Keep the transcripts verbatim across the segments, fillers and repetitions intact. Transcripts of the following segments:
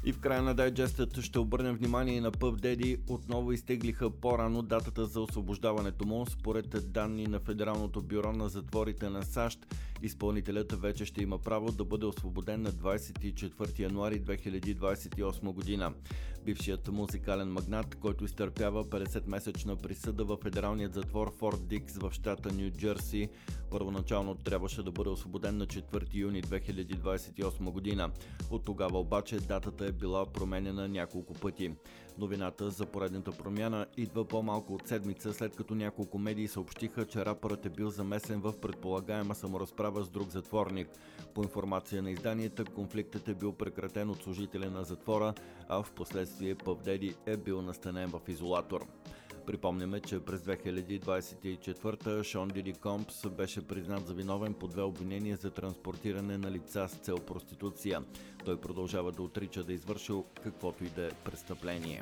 И в края на дайджестът ще обърнем внимание на Puff Daddy. Отново изтеглиха по-рано датата за освобождаването му. Според данни на Федералното бюро на затворите на САЩ, изпълнителят вече ще има право да бъде освободен на двадесет и четвърти януари две хиляди двадесет и осма година. Бившият музикален магнат, който изтърпява петдесетмесечна присъда във федералният затвор Форт Дикс в щата Ню Джерси, първоначално трябваше да бъде освободен на четвърти юни две хиляди двадесет и осма година. От тогава обаче датата е била променена няколко пъти. Новината за поредната промяна идва по-малко от седмица, след като няколко медии съобщиха, че рапърът е бил замесен в предполагаема саморазправа с друг затворник. По информация на изданията, конфликтът е бил прекратен от служителя на затвора, а в последствие Puff Daddy е бил настанен в изолатор. Припомняме, че през две хиляди двадесет и четвърта Шон Диди Компс беше признат за виновен по две обвинения за транспортиране на лица с цел проституция. Той продължава да отрича да е извършил каквото и да е престъпление.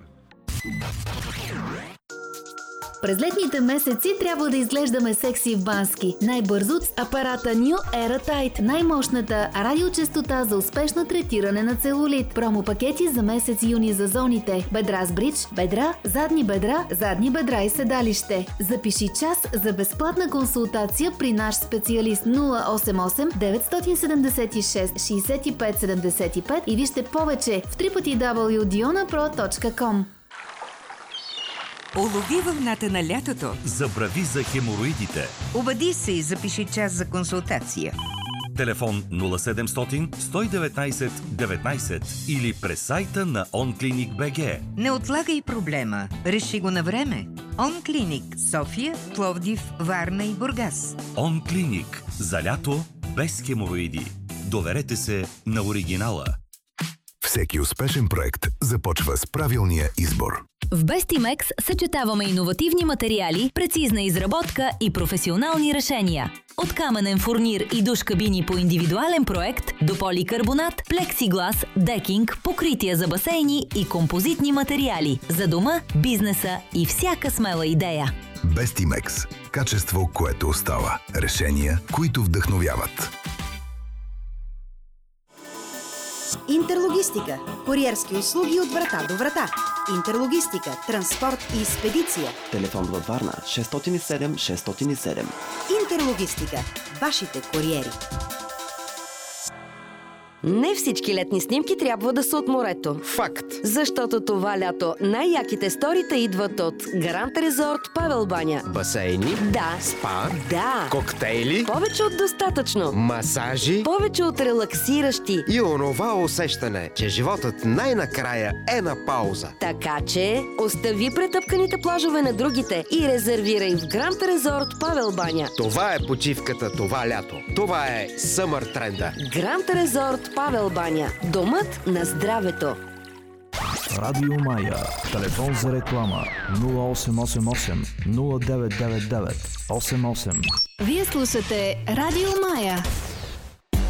През летните месеци трябва да изглеждаме секси в Бански. Най-бързо с апарата New Era Tight. Най-мощната радиочестота за успешно третиране на целулит. Промо-пакети за месец юни за зоните. Бедра с бридж, бедра, задни бедра, задни бедра и седалище. Запиши час за безплатна консултация при наш специалист нула осем осем девет седем шест шест пет седем пет и вижте повече в дабъл ю дабъл ю дабъл ю точка дионапро точка ком. Улови вълната на лятото. Забрави за хемороидите. Обади се и запиши час за консултация. Телефон нула седемстотин сто и деветнадесет деветнадесет или през сайта на онклиник точка би джи. Не отлагай проблема. Реши го на време. Онклиник София, Пловдив, Варна и Бургас. Онклиник. За лято без хемороиди. Доверете се на оригинала. Всеки успешен проект започва с правилния избор. В Бестимекс съчетаваме иновативни материали, прецизна изработка и професионални решения. От каменен фурнир и душ кабини по индивидуален проект до поликарбонат, плексиглас, декинг, покрития за басейни и композитни материали за дома, бизнеса и всяка смела идея. Бестимекс. Качество, което остава. Решения, които вдъхновяват. Интерлогистика. Куриерски услуги от врата до врата. Интерлогистика, транспорт и експедиция. Телефон във Варна шестстотин и седем шестстотин и седем. Интерлогистика. Вашите куриери. Не всички летни снимки трябва да са от морето. Факт! Защото това лято най-яките сторита идват от Гранд Резорт Павел баня. Басейни? Да. Спа? Да. Коктейли? Повече от достатъчно. Масажи? Повече от релаксиращи. И онова усещане, че животът най-накрая е на пауза. Така че остави претъпканите плажове на другите и резервирай в Гранд Резорт Павел баня. Това е почивката това лято. Това е съмър тренда. Гранд Резорт Павел баня. Домът на здравето. Радио Мая. Телефон за реклама нула осем осем осем нула девет девет девет осем осем. Вие слушате Радио Мая.